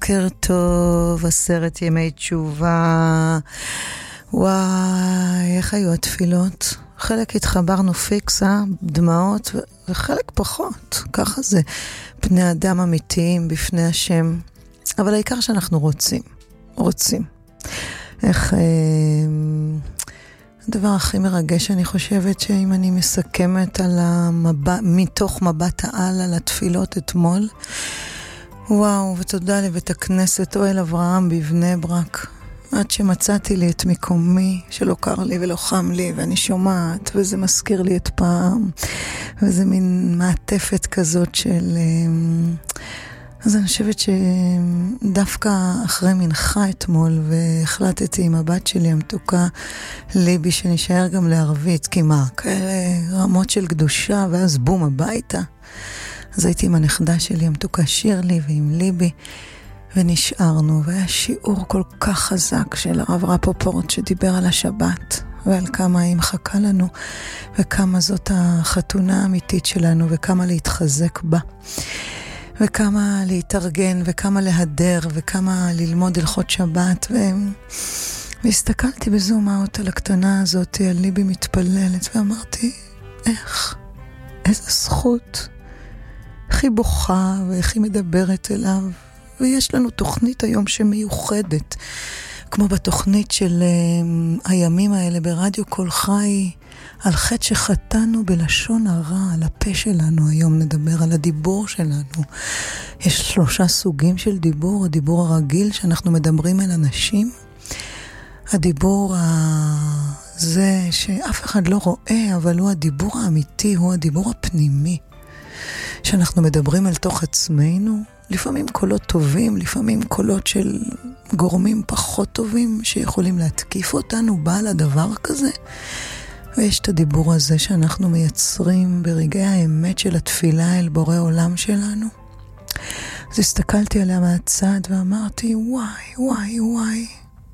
בוקר טוב, 10 ימי תשובה. וואי, איך היו התפילות? חלק התחברנו פיקסה, דמעות, וחלק פחות. ככה זה, פני אדם אמיתיים בפני השם. אבל העיקר שאנחנו רוצים. איך... הדבר הכי מרגש, אני חושבת שאם אני מסכמת על מתוך מבט העל על התפילות אתמול, וואו, ותודה לבית הכנסת אוהל אברהם בבני ברק, עד שמצאתי לי את מקומי, שלא קר לי ולא חם לי, ואני שומעת, וזה מזכיר לי את פעם, וזה מין מעטפת כזאת של... אז אני חושבת שדווקא אחרי מנחה אתמול, והחלטתי עם הבת שלי המתוקה ליבי שנשאר גם לערבית, כי מה, כאלה רמות של קדושה, ואז בום הביתה. אז הייתי עם הנכדה שלי המתוקה שירלי ועם ליבי, ונשארנו, והיה שיעור כל כך חזק של הרב רפופורט שדיבר על השבת, ועל כמה היא מחכה לנו, וכמה זאת החתונה האמיתית שלנו, וכמה להתחזק בה. וכמה להתארגן, וכמה להדר, וכמה ללמוד הלכות שבת, והסתכלתי בזום אאוט על הקטנה הזאת, על ליבי מתפללת, ואמרתי, איזה זכות, איך היא בוכה, ואיך היא מדברת אליו, ויש לנו תוכנית היום שמיוחדת, כמו בתוכנית של הימים האלה ברדיו קול חי, על חטא שחטאנו בלשון הרע, על הפה שלנו. היום נדבר על הדיבור שלנו. יש 3 סוגים של דיבור. הדיבור הרגיל שאנחנו מדברים אל אנשים. הדיבור הזה שאף אחד לא רואה, אבל הוא הדיבור האמיתי, הוא הדיבור הפנימי. שאנחנו מדברים אל תוך עצמנו. לפעמים קולות טובים, לפעמים קולות של גורמים פחות טובים שיכולים להתקיף אותנו. בעל הדבר כזה. ויש את הדיבור הזה שאנחנו מייצרים ברגעי האמת של התפילה אל בורא עולם שלנו. אז הסתכלתי עליה מהצד ואמרתי, וואי,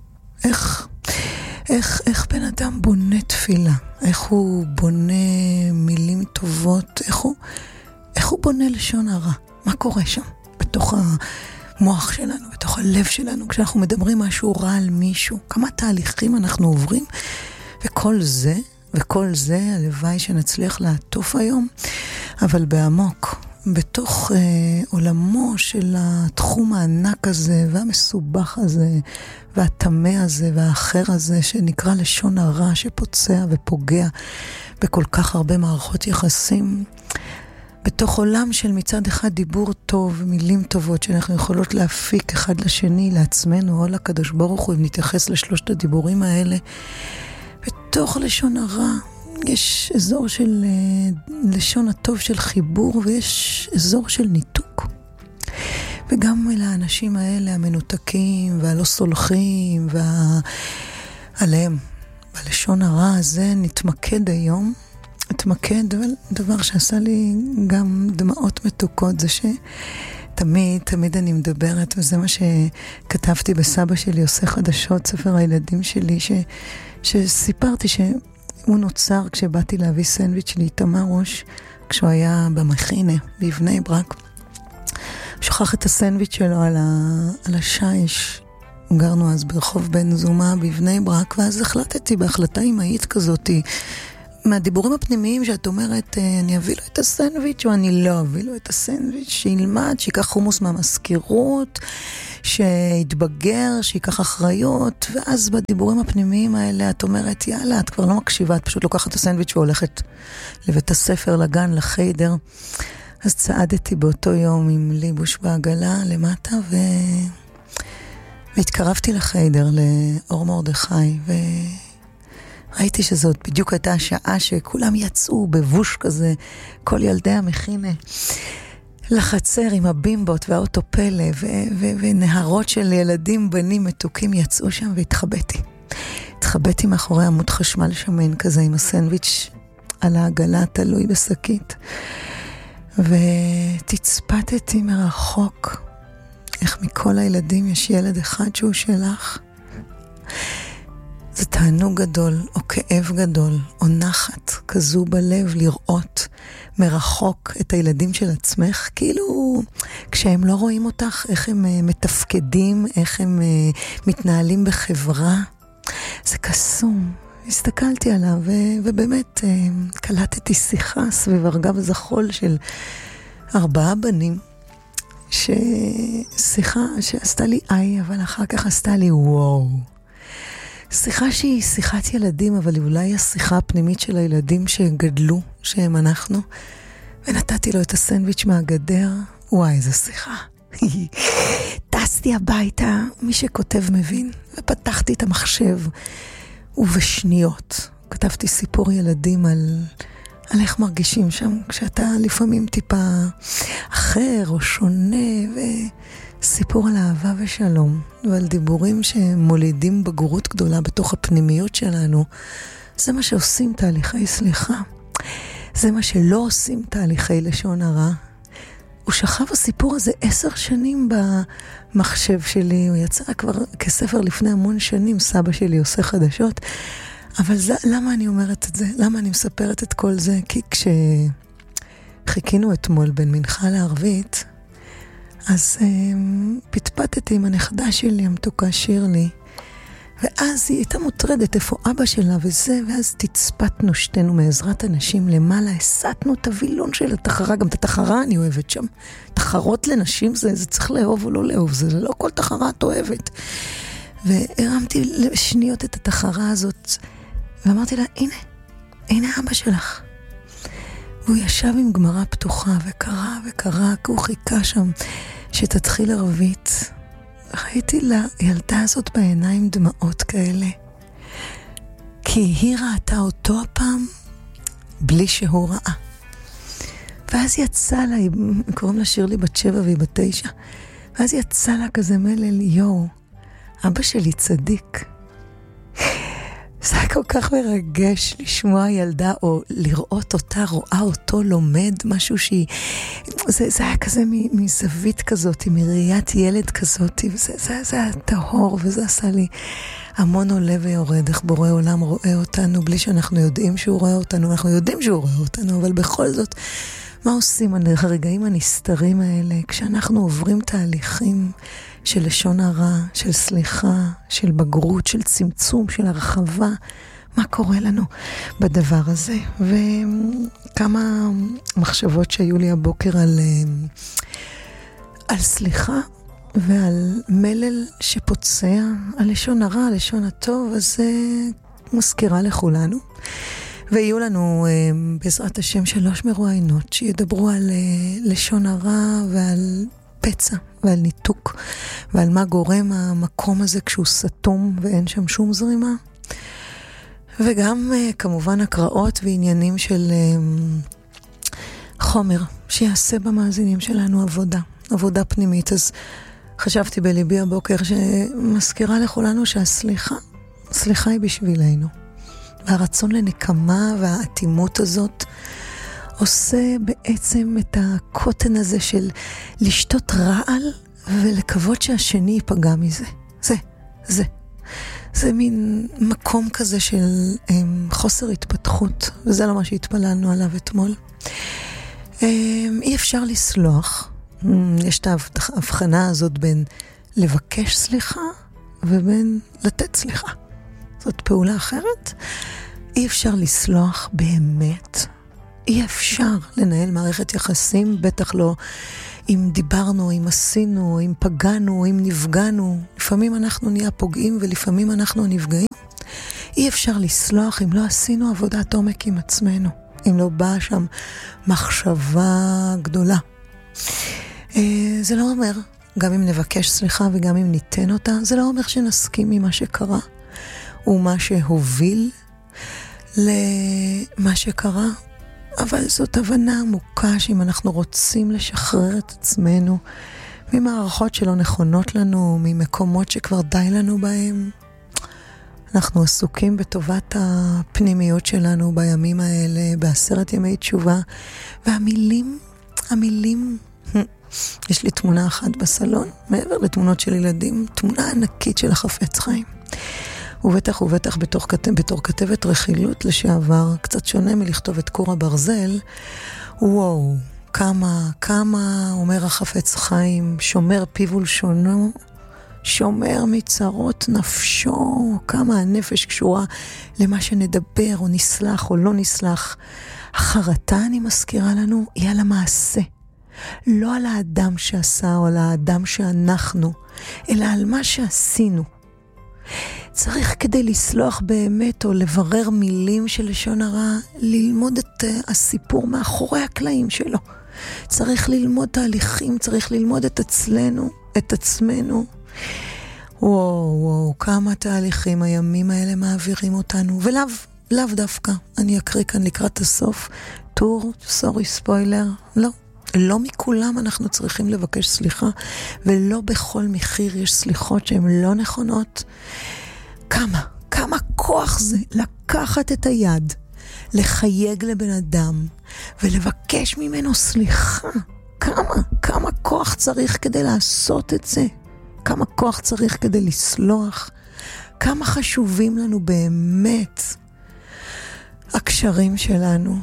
איך בן אדם בונה תפילה? איך הוא בונה מילים טובות? איך הוא בונה לשון הרע? מה קורה שם? בתוך המוח שלנו, בתוך הלב שלנו, כשאנחנו מדברים משהו רע על מישהו. כמה תהליכים אנחנו עוברים? וכל זה, הלוואי שנצליח לעטוף היום, אבל בעמוק, בתוך עולמו של התחום הענק הזה, והמסובך הזה, והתמה הזה, והאחר הזה, שנקרא לשון הרע, שפוצע ופוגע בכל כך הרבה מערכות יחסים, בתוך עולם של מצד אחד דיבור טוב, מילים טובות, שאנחנו יכולות להפיק אחד לשני, לעצמנו, או לקדוש ברוך הוא, אם נתייחס לשלושת הדיבורים האלה, בתוך לשון הרע יש אזור של לשון הטוב של חיבור, ויש אזור של ניתוק. וגם אל האנשים האלה המנותקים והלא סולחים ועליהם, בלשון הרע הזה נתמקד היום. אבל דבר שעשה לי גם דמעות מתוקות זה תמיד אני מדברת, וזה מה שכתבתי בסבא שלי עושה חדשות, ספר הילדים שלי, שסיפרתי שהוא נוצר כשבאתי להביא סנדוויץ' לאיתמר ראש, כשהוא היה במכינה, בבני ברק. שכח את הסנדוויץ' שלו על השיש. גרנו אז ברחוב בן זומה בבני ברק, ואז החלטתי בהחלטה אימהית כזאת, מהדיבורים הפנימיים שאת אומרת, אני אביא לו את הסנדוויץ' או אני לא אביא לו את הסנדוויץ', שילמד, שיקח חומוס מהמזכירות, שיתבגר, שיקח אחריות, ואז בדיבורים הפנימיים האלה את אומרת, יאללה, את כבר לא מקשיבה, את פשוט לוקחת את הסנדוויץ' והולכת לבית הספר, לגן, לחיידר. אז צעדתי באותו יום עם ליבוש בעגלה למטה, והתקרבתי לחיידר, לאור מרדכי, ראיתי שזאת בדיוק הייתה השעה שכולם יצאו בבוש כזה, כל ילדי המכינה, לחצר עם הבימבות והאוטופלה, ונהרות של ילדים, בנים מתוקים יצאו שם, התחבאתי מאחורי עמוד חשמל שמן כזה, עם הסנדוויץ' על העגלה, תלוי בשקית, ותצפתתי מרחוק, איך מכל הילדים יש ילד אחד שהוא שלך. זה תענוג גדול, או כאב גדול, או נחת כזו בלב לראות מרחוק את הילדים של עצמך, כאילו כשהם לא רואים אותך, איך הם מתפקדים, איך הם מתנהלים בחברה. זה קסום. הסתכלתי עליו, ובאמת קלטתי שיחה סביב ארגב הזחול של 4 בנים, שיחה שעשתה לי איי, אבל אחר כך עשתה לי וואו. שיחה שהיא שיחת ילדים, אבל אולי השיחה הפנימית של הילדים שגדלו, שהם אנחנו, ונתתי לו את הסנדוויץ' מהגדר. וואי, איזו שיחה. טסתי הביתה, מי שכותב מבין, ופתחתי את המחשב, ובשניות כתבתי סיפור ילדים על איך מרגישים שם, כשאתה לפעמים טיפה אחר או שונה, וסיפור על אהבה ושלום, ועל דיבורים שמולידים בגרות גדולה בתוך הפנימיות שלנו. זה מה שעושים תהליכי סליחה. זה מה שלא עושים תהליכי לשון הרע. הוא שכב הסיפור הזה 10 שנים במחשב שלי, הוא יצא כבר כספר לפני המון שנים, סבא שלי עושה חדשות, אבל למה אני אומרת את זה? למה אני מספרת את כל זה? כי כשחיכינו אתמול בין מנחה לערבית, אז פטפטתי עם הנכדה שלי, המתוקה שירלי, ואז היא הייתה מוטרדת איפה אבא שלה וזה, ואז תצפתנו שתינו מעזרת אנשים למעלה, הסתנו את הווילון של התחרה, גם את התחרה אני אוהבת שם. תחרות לנשים זה צריך לאהוב או לא לאהוב, זה לא כל תחרה את אוהבת. והרמתי לשניות את התחרה הזאת, ואמרתי לה, הנה אבא שלך. והוא ישב עם גמרא פתוחה, וקרא, כי הוא חיכה שם שתתחיל ערבית. ראיתי לילדה הזאת בעיניים דמעות כאלה, כי היא ראתה אותו הפעם בלי שהוא ראה. ואז יצא לה, קוראים לה שירלי בת 7 והיא בת 9, ואז יצא לה כזה מלל, יואו, אבא שלי צדיק. זה היה כל כך מרגש לשמוע ילדה, או לראות אותה, רואה אותו, לומד משהו שהיא, זה היה כזה מזווית כזאת, מראיית ילד כזאת, זה היה טהור, וזה עשה לי המון עולה ויורד, איך בורא עולם רואה אותנו, בלי שאנחנו יודעים שהוא רואה אותנו, אנחנו יודעים שהוא רואה אותנו, אבל בכל זאת, מה עושים הרגעים הנסתרים האלה, כשאנחנו עוברים תהליכים של לשון הרע, של סליחה, של בגרות, של צמצום, של הרחבה, מה קורה לנו בדבר הזה? וכמה מחשבות שהיו לי הבוקר על סליחה ועל מלל שפוצע, על לשון הרע, על לשון הטוב, אז זה מזכירה לכולנו. ויהיו לנו בעזרת השם 3 מרואיינות שידברו על לשון הרע ועל פצע ועל ניתוק ועל מה גורם המקום הזה כשהוא סתום ואין שם שום זרימה. וגם כמובן הקראות ועניינים של חומר שיעשה במאזינים שלנו עבודה פנימית. אז חשבתי בליבי הבוקר שמזכירה לכולנו שהסליחה היא בשבילנו. והרצון לנקמה והאטימות הזאת עושה בעצם את הקוטן הזה של לשתות רעל ולקוות שהשני ייפגע מזה. זה מין מקום כזה של חוסר התפתחות, וזה לא מה שהתפללנו עליו אתמול. אי אפשר לסלוח. יש את ההבחנה הזאת בין לבקש סליחה ובין לתת סליחה. זאת פעולה אחרת. אי אפשר לסלוח באמת. אי אפשר לנהל מערכת יחסים, בטח לא אם דיברנו, אם עשינו, אם פגענו, אם נפגענו. לפעמים אנחנו נהיה פוגעים ולפעמים אנחנו נפגעים. אי אפשר לסלוח אם לא עשינו עבודת עומק עם עצמנו. אם לא באה שם מחשבה גדולה. זה לא אומר, גם אם נבקש סליחה וגם אם ניתן אותה, זה לא אומר שנסכים ממה שקרה. ומה שהוביל למה שקרה, אבל זאת הבנה עמוקה שאם אנחנו רוצים לשחרר את עצמנו ממערכות שלא נכונות לנו, ממקומות שכבר די לנו בהם, אנחנו עסוקים בטובת הפנימיות שלנו בימים האלה, ב10 ימי תשובה, והמילים, יש לי תמונה אחת בסלון, מעבר לתמונות של ילדים, תמונה ענקית של החפץ חיים. ובטח ובטח בתור כתבת רכילות לשעבר, קצת שונה מלכתוב את קור הברזל. וואו, כמה אומר החפץ חיים, שומר פיו ולשונו, שומר מצרות נפשו, כמה הנפש קשורה למה שנדבר או נסלח או לא נסלח. החרטה, אני מזכירה לנו, היא על המעשה. לא על האדם שעשה או על האדם שאנחנו, אלא על מה שעשינו. צריך כדי לסלוח באמת או לברר מילים של לשון הרע, ללמוד את הסיפור מאחורי הקלעים שלו. צריך ללמוד תהליכים, צריך ללמוד את עצמנו. וואו, כמה תהליכים הימים האלה מעבירים אותנו, ולאו דווקא. אני אקריא כאן לקראת הסוף, סורי ספוילר, לא מכולם אנחנו צריכים לבקש סליחה, ולא בכל מחיר יש סליחות שהן לא נכונות. כמה כוח זה לקחת את היד, לחייג לבן אדם, ולבקש ממנו סליחה. כמה כוח צריך כדי לעשות את זה? כמה כוח צריך כדי לסלוח? כמה חשובים לנו באמת הקשרים שלנו?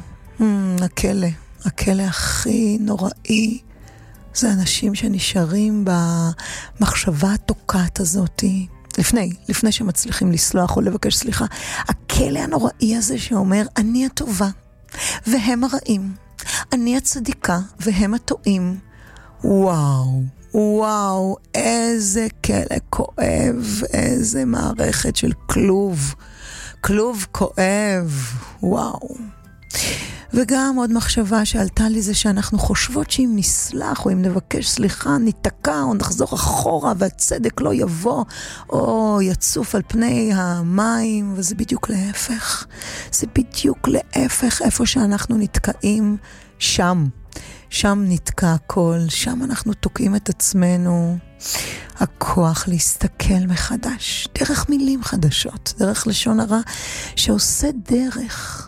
הכלא הכי נוראי זה אנשים שנשארים במחשבה התוקעת הזאת לפני שמצליחים לסלוח או לבקש סליחה. הכלא הנוראי הזה שאומר אני הטובה והם הרעים, אני הצדיקה והם הטועים. וואו, איזה כלא כואב, איזה מערכת של כלוב כואב. וואו. וגם עוד מחשבה שעלתה לי זה שאנחנו חושבות שאם נסלח או אם נבקש סליחה ניתקע או נחזור אחורה והצדק לא יבוא או יצוף על פני המים, וזה בדיוק להפך. זה בדיוק להפך. איפה שאנחנו נתקעים, שם נתקע הכל, שם אנחנו תוקעים את עצמנו. הכוח להסתכל מחדש, דרך מילים חדשות, דרך לשון הרע שעושה דרך.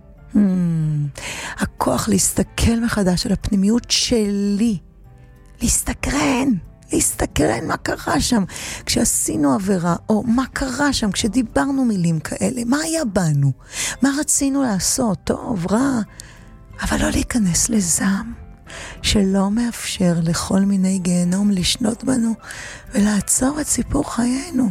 הכוח להסתכל מחדש על הפנימיות שלי, להסתקרן מה קרה שם כשעשינו עבירה, או מה קרה שם כשדיברנו מילים כאלה, מה היה בנו, מה רצינו לעשות, טוב, רע, אבל לא להיכנס לזעם שלא מאפשר לכל מיני גיהנום לשנות בנו ולעצור את סיפור חיינו.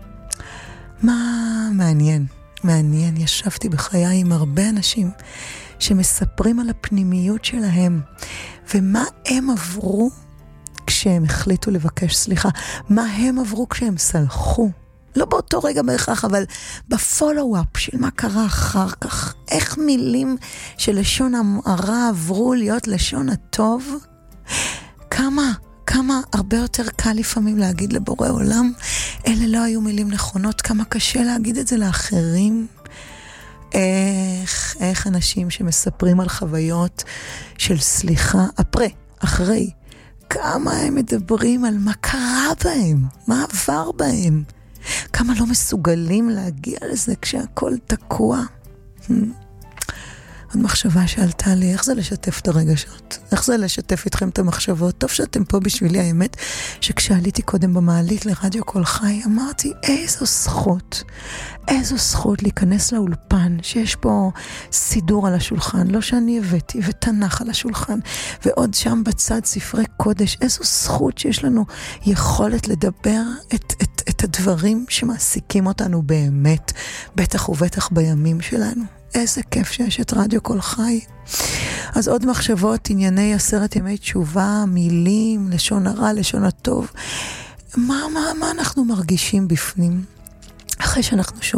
מעניין, ישבתי בחיי עם הרבה אנשים שמספרים על הפנימיות שלהם ומה הם עברו כשהם החליטו לבקש סליחה, מה הם עברו כשהם סלחו, לא באותו רגע בהכרח, אבל בפולו-אפ של מה קרה אחר כך, איך מילים של לשון הרע עברו להיות לשון הטוב. כמה הרבה יותר קל לפעמים להגיד לבורא עולם, אלה לא היו מילים נכונות, כמה קשה להגיד את זה לאחרים. איך אנשים שמספרים על חוויות של סליחה, אחרי, כמה הם מדברים על מה קרה בהם, מה עבר בהם, כמה לא מסוגלים להגיע לזה כשהכל תקוע. עוד מחשבה שעלתה לי, איך זה לשתף את הרגשות? איך זה לשתף איתכם את המחשבות? טוב שאתם פה בשבילי, האמת שכשעליתי קודם במעלית לרדיו קול חי, אמרתי איזו זכות להיכנס לאולפן, שיש פה סידור על השולחן, לא שאני הבאתי, ותנך על השולחן, ועוד שם בצד ספרי קודש, איזו זכות שיש לנו יכולת לדבר את הדברים שמעסיקים אותנו באמת, בטח ובטח בימים שלנו. איזה כיף שיש את רדיו קול חי. אז עוד מחשבות, ענייני 10 ימי תשובה, מילים, לשון הרע, לשון הטוב. מה אנחנו מרגישים בפנים? אחרי שאנחנו